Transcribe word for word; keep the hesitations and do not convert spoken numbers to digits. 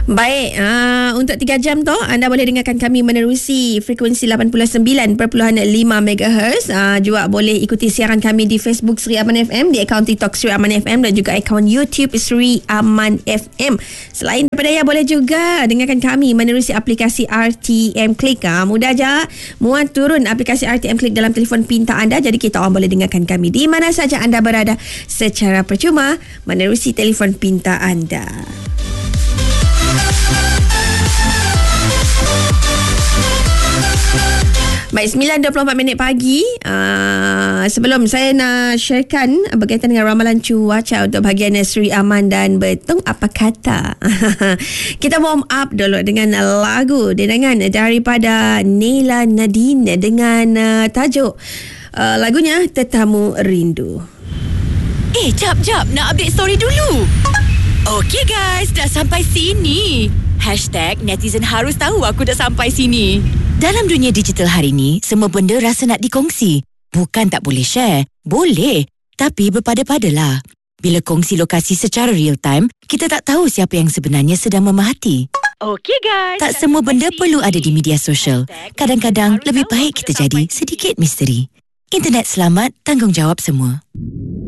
Baik, uh, untuk tiga jam tu anda boleh dengarkan kami menerusi frekuensi lapan puluh sembilan perpuluhan lima megahertz. Uh, juga boleh ikuti siaran kami di Facebook Sri Aman F M, di akaun TikTok Sri Aman F M dan juga akaun YouTube Sri Aman F M. Selain daripada ya, boleh juga dengarkan kami menerusi aplikasi R T M Click. Uh, mudah aja muat turun aplikasi R T M Click dalam telefon pintar anda. Jadi kita orang boleh dengarkan kami di mana saja anda berada secara percuma menerusi telefon pintar anda. Baik, sembilan dua puluh empat minit pagi. Uh, sebelum saya nak sharekan berkaitan dengan ramalan cuaca untuk bahagian Sri Aman dan Betung, apa kata? Kita warm up dulu dengan lagu dendangan daripada Neila Nadine dengan uh, tajuk uh, lagunya Tetamu Rindu. Eh, jap, jap. Nak update story dulu. Okey guys, dah sampai sini. Hashtag netizen harus tahu aku dah sampai sini. Dalam dunia digital hari ni, semua benda rasa nak dikongsi. Bukan tak boleh share. Boleh. Tapi berpada-padalah. Bila kongsi lokasi secara real time, kita tak tahu siapa yang sebenarnya sedang memerhati. Okey guys. Tak semua benda perlu ada di media sosial. Kadang-kadang lebih baik kita jadi sedikit misteri. Internet selamat, tanggungjawab semua.